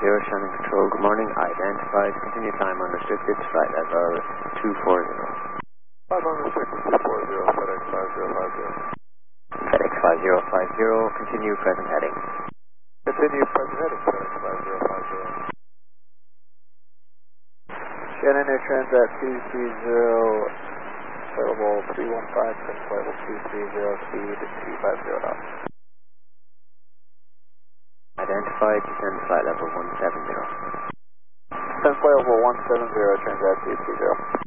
Shannon Control, good morning. Identified, continue climb unrestricted, flight level 240. Climb unrestricted 240, FedEx 5050. FedEx 5050, continue present heading. Continue present heading, FedEx 5050. Shannon Air Transat 230, available 315, level 230, speed 250 knots. Identified, descend flight level 170. Descend flight level 170, Transat 230.